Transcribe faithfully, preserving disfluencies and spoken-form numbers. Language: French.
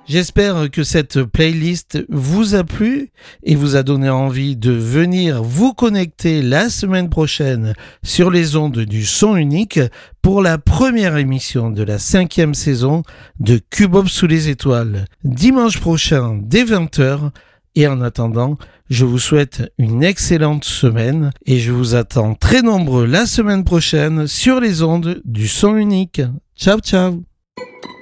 J'espère que cette playlist vous a plu et vous a donné envie de venir vous connecter la semaine prochaine sur les ondes du son unique pour la première émission de la cinquième saison de Cubop sous les étoiles, dimanche prochain dès vingt heures. Et en attendant, je vous souhaite une excellente semaine et je vous attends très nombreux la semaine prochaine sur les ondes du son unique. Ciao, ciao!